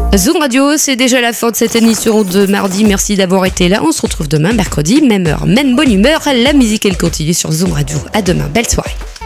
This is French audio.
Zoom Radio, c'est déjà la fin de cette émission de mardi. Merci d'avoir été là. On se retrouve demain, mercredi, même heure, même bonne humeur. La musique, elle continue sur Zoom Radio. À demain. Belle soirée.